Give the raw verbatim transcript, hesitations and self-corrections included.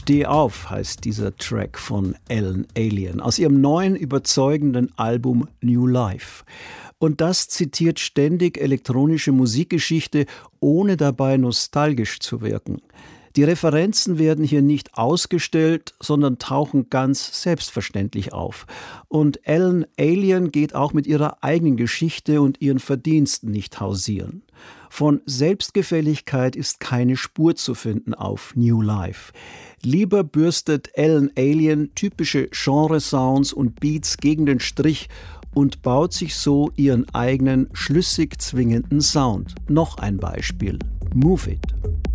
Steh auf heißt dieser Track von Ellen Allien aus ihrem neuen, überzeugenden Album New Life. Und das zitiert ständig elektronische Musikgeschichte, ohne dabei nostalgisch zu wirken. Die Referenzen werden hier nicht ausgestellt, sondern tauchen ganz selbstverständlich auf. Und Ellen Allien geht auch mit ihrer eigenen Geschichte und ihren Verdiensten nicht hausieren. Von Selbstgefälligkeit ist keine Spur zu finden auf New Life. Lieber bürstet Ellen Allien typische Genre-Sounds und Beats gegen den Strich und baut sich so ihren eigenen schlüssig zwingenden Sound. Noch ein Beispiel: Move It.